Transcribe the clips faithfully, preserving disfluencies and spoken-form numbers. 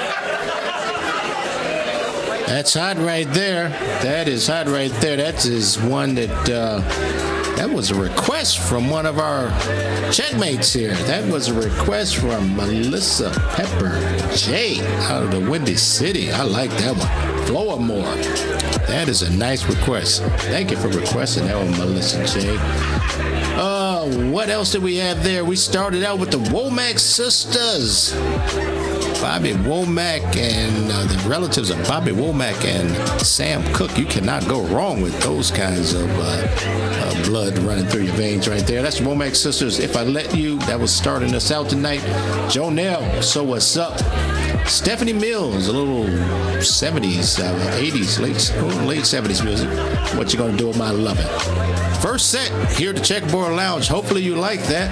That's hot right there. That is hot right there. That is one that uh, that was a request from one of our checkmates here. That was a request from Melissa Pepper J out of the Windy City. I like that one. Floamore. That is a nice request. Thank you for requesting that one, Melissa J. Uh, what else did we have there? We started out with the Womack Sisters. Bobby Womack and uh, the relatives of Bobby Womack and Sam Cooke. You cannot go wrong with those kinds of uh, uh, blood running through your veins right there. That's the Womack Sisters. If I Let You, that was starting us out tonight. Jonelle, So What's Up? Stephanie Mills, a little seventies, uh, eighties, late, late seventies music. What You Gonna Do With My Lovin'? First set here at the Checkerboard Lounge. Hopefully you like that.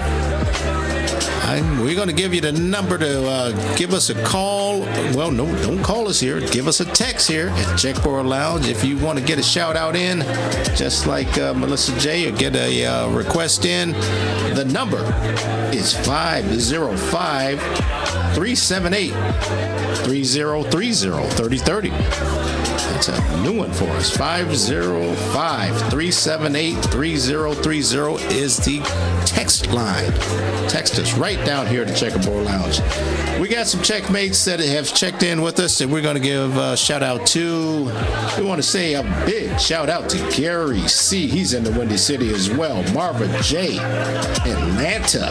I'm, we're going to give you the number to uh, give us a call. Well, no, don't call us here. Give us a text here at Checkerboard Lounge if you want to get a shout out in, just like uh, Melissa J, or get a uh, request in. The number is five oh five, three seven eight, three oh three oh, thirty thirty. That's a new one for us. five oh five, three seven eight, three oh three oh is the text line. Text us right down here at the Checkerboard Lounge. We got some checkmates that have checked in with us, and we're going to give a shout out to, we want to say a big shout out to Gary C. He's in the Windy City as well. Marva J. Atlanta,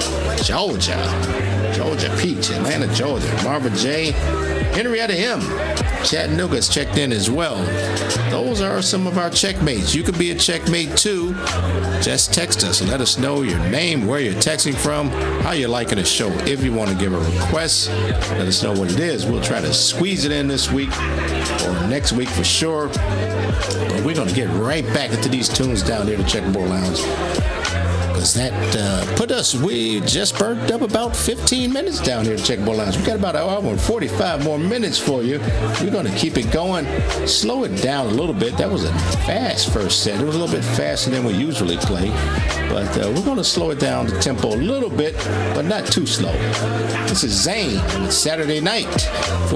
Georgia. Georgia Peach, Atlanta, Georgia. Marva J. Henrietta M. Chattanooga's checked in as well. Those are some of our checkmates. You could be a checkmate too. Just text us and let us know your name, where you're texting from, how you're liking the show. If you want to give a request, let us know what it is. We'll try to squeeze it in this week or next week for sure. But we're going to get right back into these tunes down here at the Checkerboard Lounge. Because that uh, put us, we just burned up about fifteen minutes down here at Checkerboard Lounge. We got about an hour and forty-five more minutes for you. We're going to keep it going, slow it down a little bit. That was a fast first set. It was a little bit faster than we usually play. But uh, we're going to slow it down the tempo a little bit, but not too slow. This is Zane, Saturday Night.